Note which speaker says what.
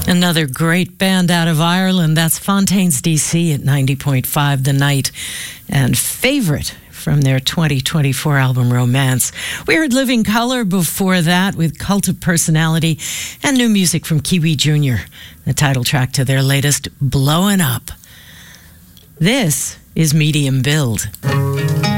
Speaker 1: Another great band out of Ireland. That's Fontaines DC at 90.5 The Night. And Favorite from their 2024 album Romance. We heard Living Colour before that with Cult of Personality and new music from Kiwi Jr., the title track to their latest Blowin' Up. This is Medium Build.